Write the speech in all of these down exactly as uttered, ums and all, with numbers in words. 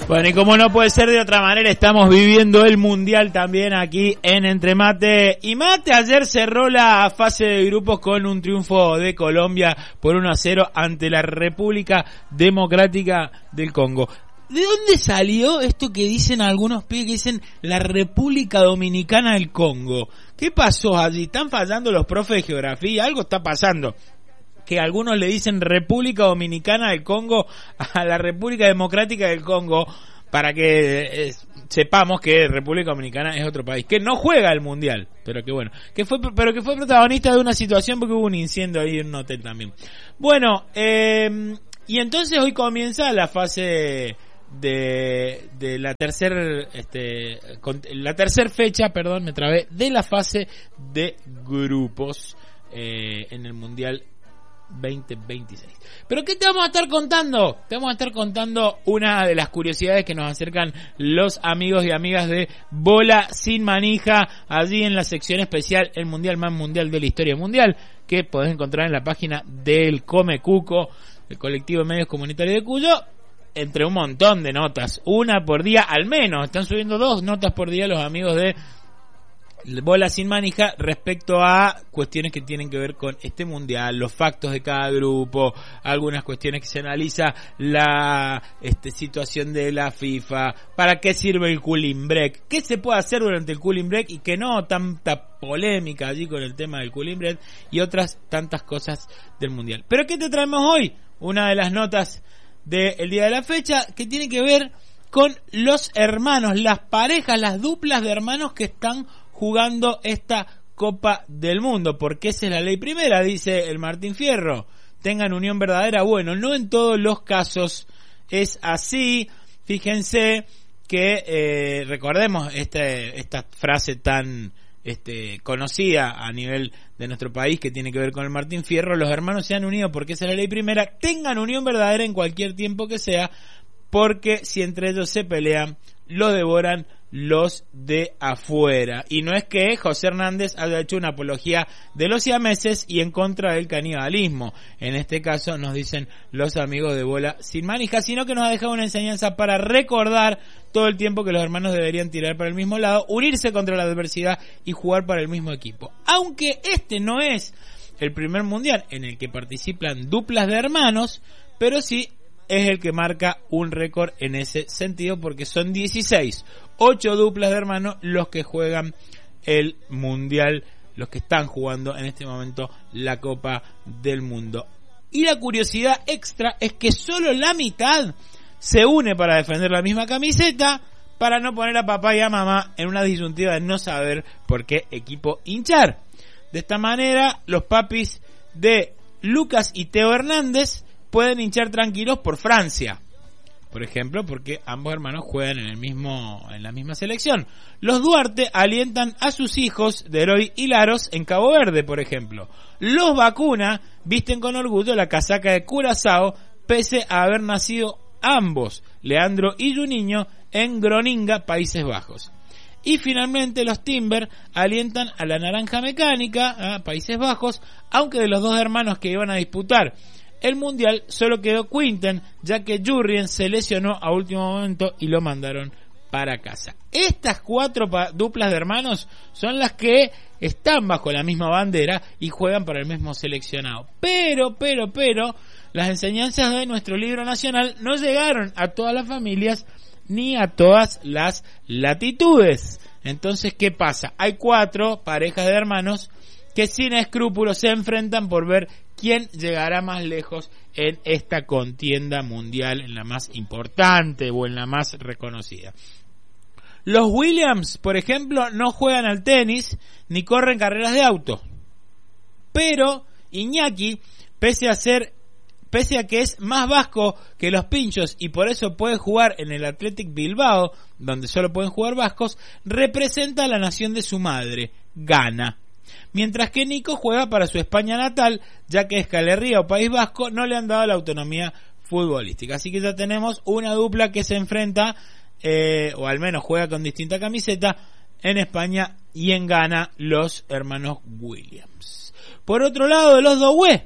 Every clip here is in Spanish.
Bueno, y como no puede ser de otra manera, estamos viviendo el Mundial también aquí en Entre Mate y Mate. Ayer cerró la fase de grupos con un triunfo de Colombia por uno a cero ante la República Democrática del Congo. ¿De dónde salió esto que dicen algunos pibes que dicen la República Dominicana del Congo? ¿Qué pasó allí? ¿Están fallando los profes de geografía? Algo está pasando. Que algunos le dicen República Dominicana del Congo a la República Democrática del Congo, para que eh, sepamos que República Dominicana es otro país que no juega el Mundial, pero que bueno, que fue pero que fue protagonista de una situación porque hubo un incendio ahí en un hotel también. Bueno, eh, y entonces hoy comienza la fase de de la tercer este con, la tercer fecha, perdón, me trabé, de la fase de grupos eh, en el Mundial veinte veintiséis. ¿Pero qué te vamos a estar contando? Te vamos a estar contando una de las curiosidades que nos acercan los amigos y amigas de Bola Sin Manija, allí en la sección especial El Mundial Más Mundial de la Historia Mundial, que podés encontrar en la página del Come Cuco, el colectivo de medios comunitarios de Cuyo, entre un montón de notas, una por día al menos. Están subiendo dos notas por día los amigos de Bola Sin Manija respecto a cuestiones que tienen que ver con este mundial, los factos de cada grupo, algunas cuestiones que se analiza la este, situación de la FIFA, para qué sirve el cooling break, qué se puede hacer durante el cooling break y que no tanta polémica allí con el tema del cooling break y otras tantas cosas del mundial. ¿Pero qué te traemos hoy? Una de las notas del día de la fecha que tiene que ver con los hermanos, las parejas, las duplas de hermanos que están jugando esta Copa del Mundo, porque esa es la ley primera, dice el Martín Fierro. Tengan unión verdadera. Bueno, no en todos los casos es así. Fíjense que eh, recordemos este, esta frase tan este, conocida a nivel de nuestro país que tiene que ver con el Martín Fierro: los hermanos se han unido porque esa es la ley primera. Tengan unión verdadera en cualquier tiempo que sea, porque si entre ellos se pelean, lo devoran los de afuera. Y no es que José Hernández haya hecho una apología de los siameses y en contra del canibalismo, en este caso nos dicen los amigos de Bola Sin Manija, sino que nos ha dejado una enseñanza para recordar todo el tiempo que los hermanos deberían tirar para el mismo lado, unirse contra la adversidad y jugar para el mismo equipo. Aunque este no es el primer mundial en el que participan duplas de hermanos, pero sí es el que marca un récord en ese sentido, porque son dieciséis, ocho duplas de hermanos los que juegan el mundial, los que están jugando en este momento la Copa del Mundo. Y la curiosidad extra es que solo la mitad se une para defender la misma camiseta, para no poner a papá y a mamá en una disyuntiva de no saber por qué equipo hinchar. De esta manera, los papis de Lucas y Teo Hernández pueden hinchar tranquilos por Francia, por ejemplo, porque ambos hermanos juegan en el mismo en la misma selección. Los Duarte alientan a sus hijos de Heroy y Laros en Cabo Verde, por ejemplo. Los Vacuna visten con orgullo la casaca de Curazao, pese a haber nacido ambos, Leandro y Juninho, en Groninga, Países Bajos. Y finalmente los Timber alientan a la Naranja Mecánica, a Países Bajos, aunque de los dos hermanos que iban a disputar el mundial solo quedó Quinten, ya que Jurrien se lesionó a último momento y lo mandaron para casa. Estas cuatro pa- duplas de hermanos son las que están bajo la misma bandera y juegan para el mismo seleccionado. Pero, pero, pero, las enseñanzas de nuestro libro nacional no llegaron a todas las familias ni a todas las latitudes. Entonces, ¿qué pasa? Hay cuatro parejas de hermanos que sin escrúpulos se enfrentan por ver quién llegará más lejos en esta contienda mundial, en la más importante o en la más reconocida. Los Williams, por ejemplo, no juegan al tenis ni corren carreras de auto. Pero Iñaki, pese a ser, pese a que es más vasco que los Pinchos y por eso puede jugar en el Athletic Bilbao, donde solo pueden jugar vascos, representa a la nación de su madre, Ghana. Mientras que Nico juega para su España natal, ya que Euskal Herria o País Vasco no le han dado la autonomía futbolística. Así que ya tenemos una dupla que se enfrenta, eh, o al menos juega con distinta camiseta, en España y en Ghana, los hermanos Williams. Por otro lado, de los Doué,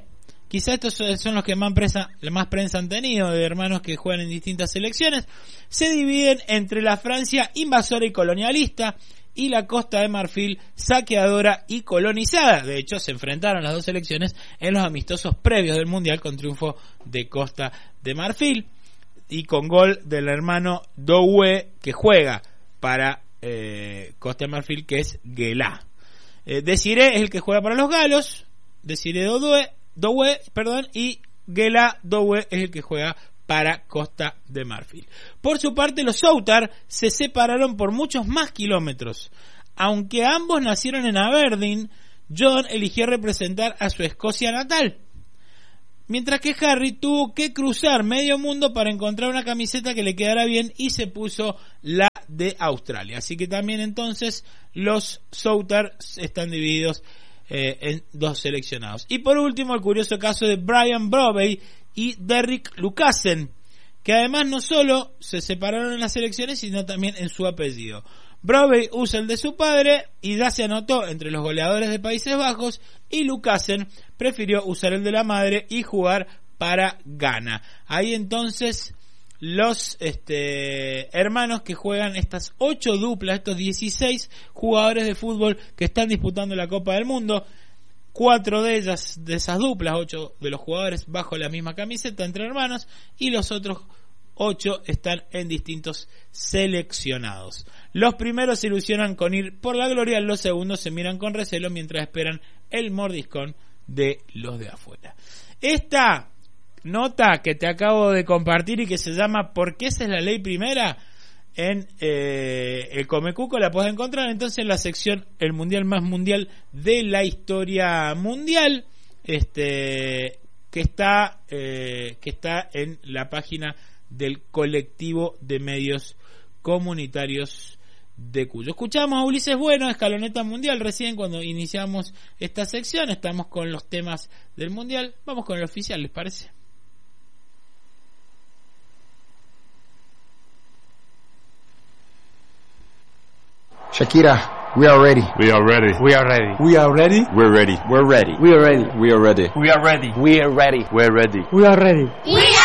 quizá estos son los que más prensa, más prensa han tenido, de hermanos que juegan en distintas selecciones, se dividen entre la Francia invasora y colonialista y la Costa de Marfil saqueadora y colonizada. De hecho, se enfrentaron las dos selecciones en los amistosos previos del Mundial con triunfo de Costa de Marfil y con gol del hermano Doué, que juega para eh, Costa de Marfil, que es Guelá. Eh, Desiré es el que juega para los galos, Desiré Doué, Doué, perdón, y Guelá Doué es el que juega para Costa de Marfil. Por su parte, los Soutar se separaron por muchos más kilómetros. Aunque ambos nacieron en Aberdeen, John eligió representar a su Escocia natal, mientras que Harry tuvo que cruzar medio mundo para encontrar una camiseta que le quedara bien y se puso la de Australia. Así que también entonces los Soutar están divididos eh, en dos seleccionados. Y por último, el curioso caso de Brian Brobey y Derrick Lucassen, que además no solo se separaron en las selecciones, sino también en su apellido. Brobey usa el de su padre y ya se anotó entre los goleadores de Países Bajos, y Lucassen prefirió usar el de la madre y jugar para Ghana. Ahí entonces los este, hermanos que juegan estas ocho duplas, estos dieciséis jugadores de fútbol que están disputando la Copa del Mundo. Cuatro de ellas, de esas duplas, ocho de los jugadores bajo la misma camiseta entre hermanos, y los otros ocho están en distintos seleccionados. Los primeros se ilusionan con ir por la gloria, los segundos se miran con recelo mientras esperan el mordiscón de los de afuera. Esta nota que te acabo de compartir y que se llama ¿Por qué esa es la ley primera? En eh, el Comecuco la puedes encontrar entonces en la sección El Mundial más mundial de la historia mundial, este que está eh, que está en la página del colectivo de medios comunitarios de Cuyo. Escuchamos a Ulises Bueno, Escaloneta Mundial, recién cuando iniciamos esta sección. Estamos con los temas del Mundial, vamos con el oficial, ¿les parece? Shakira, we are ready. We are ready. We are ready. We are ready. We're ready. We're ready. We are ready. We are ready. We are ready. We are ready. We're ready. We are ready. We are